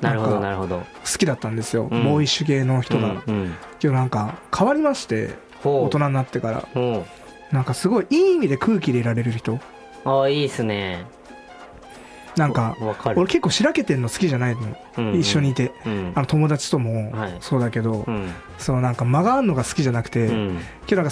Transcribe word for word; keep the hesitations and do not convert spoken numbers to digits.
なるほどなるほど好きだったんですよ、 うん、 ボーイッシュ系の人が、 うんうん、 けどなんか変わりまして、大人になってからほうなんかすごいいい意味で空気でいられる人。 ああいいっすね。 なんか俺結構しらけてんの好きじゃないの、うんうん、一緒にいて、うん、あの友達ともそうだけど、はい、そうなんか間があるのが好きじゃなくて、うん、けどなんか